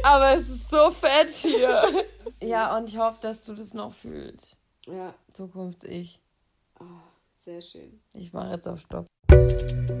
Aber es ist so fett hier. Ja, und ich hoffe, dass du das noch fühlst. Ja. Zukunfts-Ich. Oh, sehr schön. Ich mache jetzt auf Stopp.